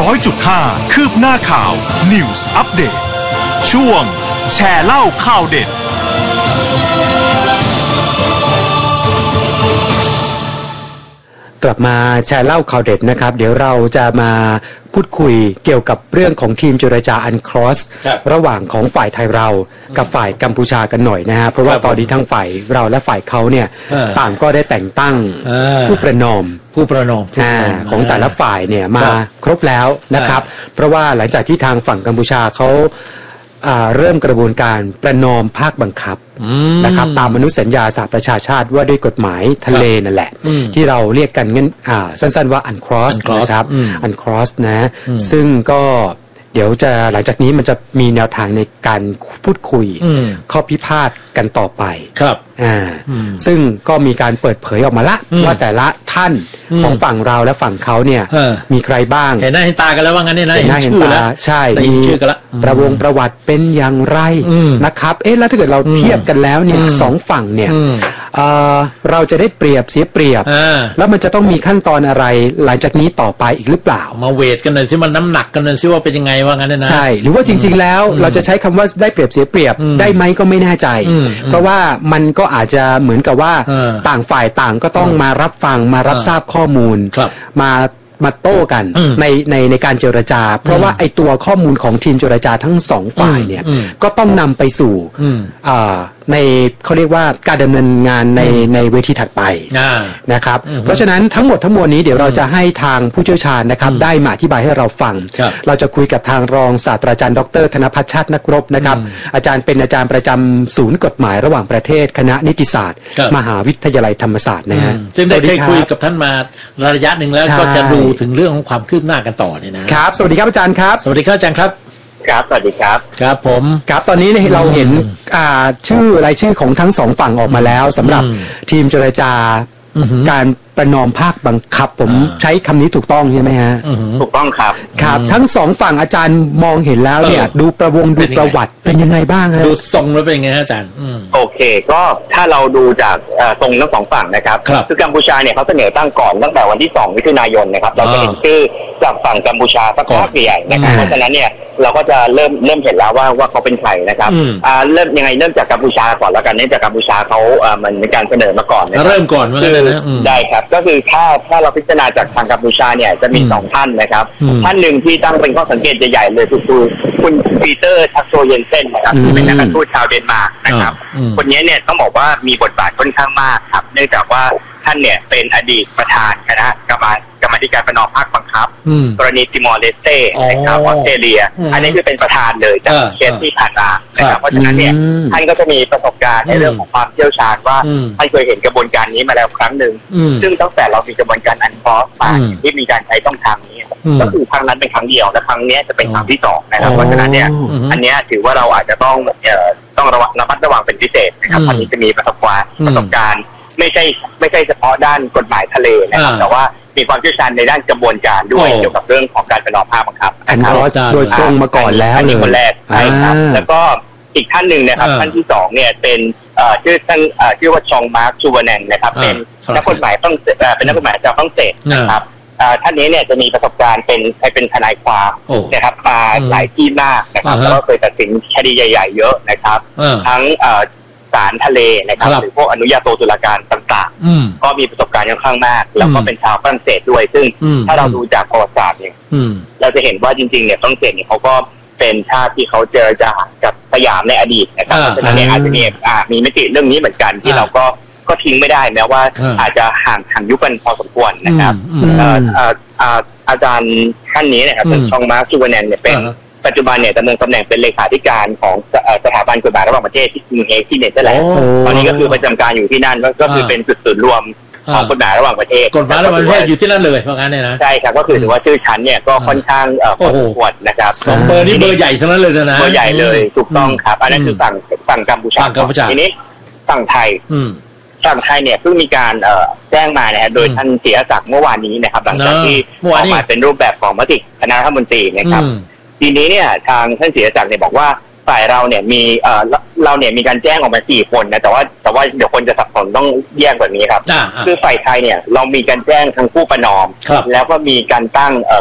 100.5 คืบหน้าข่าว News Update ช่วงแชร์เล่าข่าวเด็ดกลับมาแชร์เล่าข่าวเด็ดนะครับเดี๋ยวเราจะมาพูดคุยเกี่ยวกับเรื่องของทีมเจรจาUNCLOS ระหว่างของฝ่ายไทยเรากับฝ่ายกัมพูชากันหน่อยนะฮะเพราะว่าตอนนี้ทั้งฝ่ายเราและฝ่ายเขาเนี่ยต่างก็ได้แต่งตั้งผู้ประนอมของแต่ละฝ่ายเนี่ยมาครบแล้วนะครับเพราะว่าหลังจากที่ทางฝั่งกัมพูชาเขาเริ่มกระบวนการประนอมภาคบังคับนะครับตามอนุสัญญาสหประชาชาติว่าด้วยกฎหมายทะเลนั่นแหละที่เราเรียกกันงั้นสั้นๆว่า UNCLOS นะครับ UNCLOS นะซึ่งก็เดี๋ยวจะหลังจากนี้มันจะมีแนวทางในการพูดคุยข้อพิพาทกันต่อไปครับซึ่งก็มีการเปิดเผยออกมาละว่าแต่ละท่านของฝั่งเราและฝั่งเขาเนี่ยมีใครบ้างเห็นหน้าเห็นตากันแล้วว่างั้นเนี่ยนะเห็นหน้าเห็นตาใช่มีชื่อกันละประวัติเป็นอย่างไรนะครับแล้วถ้าเกิดเราเทียบกันแล้วเนี่ยสองฝั่งเนี่ยเราจะได้เปรียบเสียเปรียบแล้วมันจะต้องมีขั้นตอนอะไรหลังจากนี้ต่อไปอีกหรือเปล่ามาเวทกันหน่อยสิมันน้ำหนักกันหน่อยสิว่าเป็นยังไงว่างั้นนะใช่หรือว่าจริงๆแล้วเราจะใช้คำว่าได้เปรียบเสียเปรียบได้ไหมก็ไม่แน่ใจเพราะว่ามันก็อาจจะเหมือนกับว่าต่างฝ่ายต่างก็ต้องมารับฟังมารับทราบข้อมูลมาโต้กันในการเจรจาเพราะว่าไอตัวข้อมูลของทีมเจรจาทั้งสองฝ่ายเนี่ยก็ต้องนำไปสู่ในเขาเรียกว่าการดำเนินงานในเวทีถัดไปนะครับเพราะฉะนั้นทั้งหมดทั้งมวลนี้เดี๋ยวเราจะให้ทางผู้เชี่ยวชาญนะครับได้มาอธิบายให้เราฟังเราจะคุยกับทางรองศาสตราจารย์ดร.ธนภัชชาตินักรบนะครับอาจารย์เป็นอาจารย์ประจำศูนย์กฎหมายระหว่างประเทศคณะนิติศาสตร์มหาวิทยาลัยธรรมศาสตร์นะฮะซึ่งได้เคยคุยกับท่านมาระยะหนึ่งแล้วก็จะดูถึงเรื่องของความคืบหน้ากันต่อเนี่ยนะครับสวัสดีครับอาจารย์ครับสวัสดีครับอาจารย์ครับครับสวัสดีครับครับผมครับตอนนี้เราเห็นชื่อรายชื่อของทั้งสองฝั่งออกมาแล้วสำหรับทีมเจรจาการประนอมภาคบังคับผมใช้คำนี้ถูกต้องใช่ไหมฮะถูกต้องครับครับทั้งสองฝั่งอาจารย์มองเห็นแล้วเนี่ยดูประวัติเป็นยังไงบ้างฮะดูทรงแล้วเป็นยังไงอาจารย์โอเคก็ถ้าเราดูจากทรงทั้งสองฝั่งนะครับคือกัมพูชาเนี่ยเขาเสนอตั้งก่อนตั้งแต่วันที่2 มิถุนายนนะครับเราจะเห็นชื่อจากฝั่งกัมพูชาสักพักใหญ่นะครับเพราะฉะนั้นเนี่ยเราก็จะเริ่มเห็นแล้วว่าเขาเป็นใครนะครับเริ่มจากกัมพูชาก่อนแล้วกันเนื่องจากกัมพูชาเขามันมีการเสนอมาก่อนเริ่มก่อนว่างั้นนะได้ครับก็คือถ้าเราพิจารณาจากทางกัมพูชาเนี่ยจะมี2ท่านนะครับท่านหนึ่งที่ตั้งเป็นข้อสังเกตใหญ่ๆเลยคือคุณปีเตอร์ทักโซเยนเซนนะครับที่เป็นนักการทูตชาวเดนมาร์กนะครับคนนี้เนี่ยต้องบอกว่ามีบทบาทค่อนข้างมากครับเนื่องจากว่าท่านเนี่ยเป็นอดีตประธานคณะกรรมการประนอมภาคบังคับกรณีติมอร์เลสเต้นะครับออสเตรเลียอันนี้คือเป็นประธานเลยจากเคสที่ผ่านมานะครับเพราะฉะนั้นเนี่ยท่านก็จะมีประสบการณ์ในเรื่องของความเชี่ยวชาญว่าท่านเคยเห็นกระบวนการนี้มาแล้วครั้งหนึ่งซึ่งตั้งแต่เรามีกระบวนการUNCLOSมาที่มีการใช้ช่องทางนี้ก็คือครั้งนั้นเป็นครั้งเดียวและครั้งนี้จะเป็นครั้งที่2นะครับเพราะฉะนั้นเนี่ยอันนี้ถือว่าเราอาจจะต้องระมัดระวังเป็นพิเศษนะครับอันนี้จะมีประสบการณ์ไม่ใช่เฉพาะด้านกฎหมายทะเลนะครับแต่ว่ามีความเชี่ยวชาญในด้านกระบวนการด้วยเกี่ยวกับเรื่องของการประนอมภาคบังคับ UNCLOSโดยตรงมาก่อนแล้วอันนี้คนแรกใช่ครับแล้วก็อีกท่านหนึ่งนะครับท่านที่2เนี่ยเป็นชื่อว่าชองมาร์คชูวานังนะครับเป็นนักกฎหมายเป็นนักกฎหมายจากฝรั่งเศสนะครับท่านนี้เนี่ยจะมีประสบการณ์เป็นทนายความนะครับมาหลายที่มากนะครับแล้วก็เคยตัดสินคดีใหญ่ๆเยอะนะครับทั้งศาลทะเลนะครับหรือพวกอนุญาโตตุลาการต่างๆก็มีประสบการณ์ค่อนข้างมากแล้วก็เป็นชาวฝรั่งเศสด้วยซึ่งถ้าเราดูจากประวัติศาสตร์เนี่ยเราจะเห็นว่าจริงๆเนี่ยฝรั่งเศสเนี่ยเขาก็เป็นชาติที่เขาเจรจากับสยามในอดีตนะครับเพราะฉะนั้นเนี่ยอาจจะมีมิติเรื่องนี้เหมือนกันที่เราก็ทิ้งไม่ได้แม้ว่าอาจจะห่างยุคกันพอสมควรนะครับอาจารย์ท่านนี้นะครับชองมาร์คชูวานังเนี่ยเป็นปัจจุบันเนี่ยดำเนินตำแหน่งเป็นเลขาธิการของสถาบันกฎหมายระหว่างประเทศที่นิวเฮกที่เนเธอร์แลนด์ตอนนี้ก็คือประจำการอยู่ที่นั่นก็คือเป็นจุดศูนย์รวมของกฎหมายระหว่างประเทศกฎหมายระหว่างประเทศอยู่ที่นั่นเลยเพราะงั้นเนี่ยนะใช่ครับก็คือถือว่าชื่อชั้นเนี่ยก็ค่อนข้างพอสมควรนะครับ 2 เบอร์นี้เบอร์ใหญ่ทั้งนั้นเลยนะเบอร์ใหญ่เลยถูกต้องครับอันนั้นคือฝั่งกัมพูชาทีนี้ฝั่งไทยเนี่ยเพิ่งมีการแจ้งมานะฮะโดยท่านเสียศักดิ์เมื่อวานนี้นะครับหลังจากที่ออกมาเป็นรูปแบบของมติคณะรัฐมนตรีนะครับทีนี้เนี่ยทางท่านเสียศักดิ์เนี่ยบอกว่าฝ่ายเราเนี่ยมีการแจ้งออกมา4 คนนะแต่ว่าเดี๋ยวคนจะสับสนต้องแยกแบบนี้ครับคือฝ่ายไทยเนี่ยเรามีการแจ้งทั้งผู้ประนอมแล้วก็มีการตั้ง